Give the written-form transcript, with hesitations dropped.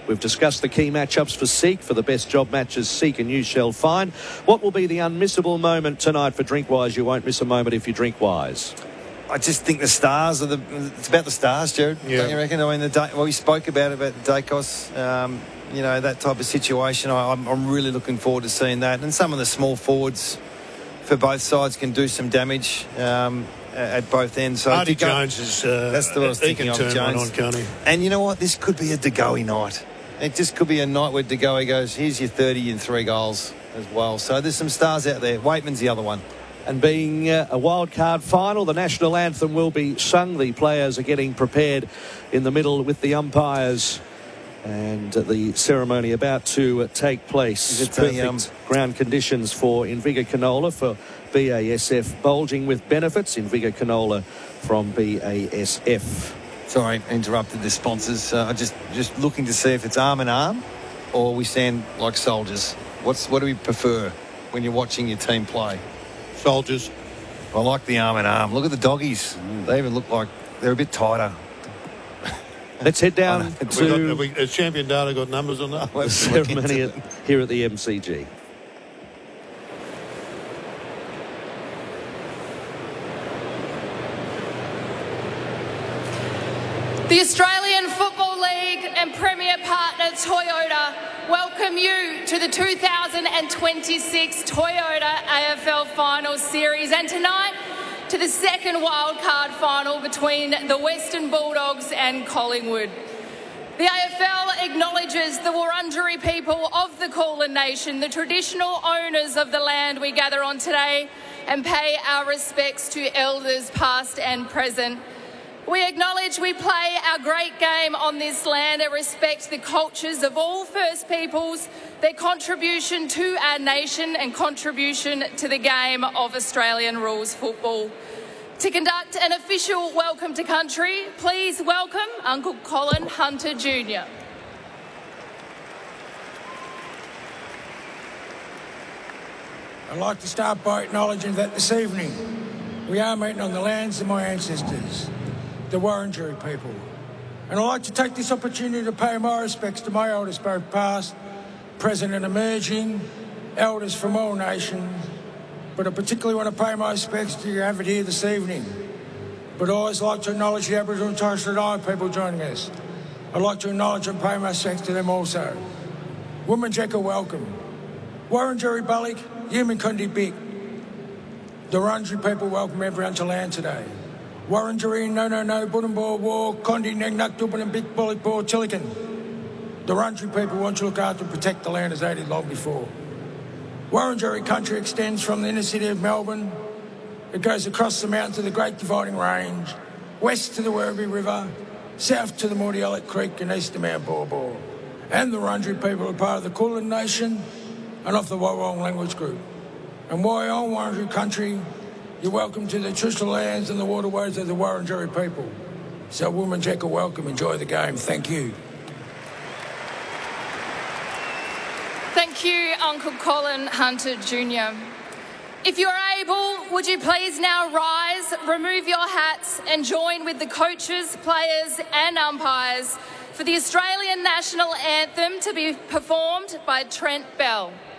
We've discussed the key matchups for Seek. For the best job matches, Seek and you shall find. What will be the unmissable moment tonight for Drinkwise? You won't miss a moment if you drink wise. I just think the stars are it's about the stars, Jared. Yeah. Don't you reckon? I mean, we spoke about Dacos, you know, that type of situation. I'm really looking forward to seeing that. And some of the small forwards for both sides can do some damage at both ends. So Hardy Jones is that's the what I was thinking of, Jones. And you know what? This could be a De Goey night. It just could be a night where De Goey goes, here's your 30 and 3 goals as well. So there's some stars out there. Waitman's the other one. And being a wild card final, the national anthem will be sung. The players are getting prepared in the middle with the umpires, and the ceremony about to take place. Perfect ground conditions for Invigor Canola for BASF. Bulging with benefits, Invigor Canola from BASF. Sorry, interrupted the sponsors. Just looking to see if it's arm in arm or we stand like soldiers. What do we prefer when you're watching your team play? Soldiers. I like the arm in arm. Look at the doggies. They even look like they're a bit tighter. Let's head down to... Has Champion Data got numbers on that? The ceremony here at the MCG. The Australian Football League and Premier partner Toyota welcome you to the 2026 Toyota AFL Finals Series, and tonight to the second wildcard final between the Western Bulldogs and Collingwood. The AFL acknowledges the Wurundjeri people of the Kulin Nation, the traditional owners of the land we gather on today, and pay our respects to elders past and present. We acknowledge we play our great game on this land and respect the cultures of all First Peoples, their contribution to our nation and contribution to the game of Australian rules football. To conduct an official welcome to country, please welcome Uncle Colin Hunter Jr. I'd like to start by acknowledging that this evening we are meeting on the lands of my ancestors, the Wurundjeri people. And I'd like to take this opportunity to pay my respects to my elders, both past, present and emerging, elders from all nations. But I particularly want to pay my respects to you have it here this evening. But I always like to acknowledge the Aboriginal and Torres Strait Islander people joining us. I'd like to acknowledge and pay my respects to them also. Wominjeka, welcome. Wurundjeri Bullock, Yuminkundi Bik. The Wurundjeri people welcome everyone to land today. Wurundjeri, no, Budumbor, War, Kondi, Nagnak, Dubin and Big Bullock, Bor, Chilikan. The Wurundjeri people want to look after and protect the land as they did long before. Wurundjeri country extends from the inner city of Melbourne. It goes across the mountains of the Great Dividing Range, west to the Werribee River, south to the Mordialloc Creek and east to Mount Bor. And the Wurundjeri people are part of the Kulin Nation and of the Warrawong language group. And Wyong Wurundjeri country, you're welcome to the traditional lands and the waterways of the Wurundjeri people. So Wominjeka, welcome, enjoy the game. Thank you. Thank you, Uncle Colin Hunter Jr. If you're able, would you please now rise, remove your hats and join with the coaches, players and umpires for the Australian National Anthem to be performed by Trent Bell.